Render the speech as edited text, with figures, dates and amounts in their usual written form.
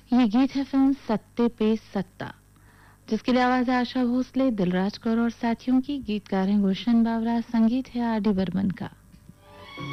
ये गीत है फिल्म सत्ते पे सत्ता, जिसके लिए आवाज है आशा भोसले, दिलराज कौर और साथियों की। गीतकार हैं गुलशन बावरा, संगीत है आर डी बर्मन का।